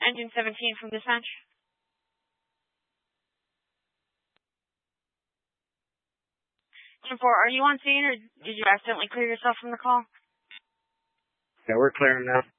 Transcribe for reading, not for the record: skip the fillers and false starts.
Engine 17 from dispatch. Engine 4, are you on scene or did you accidentally clear yourself from the call? Yeah, we're clearing now.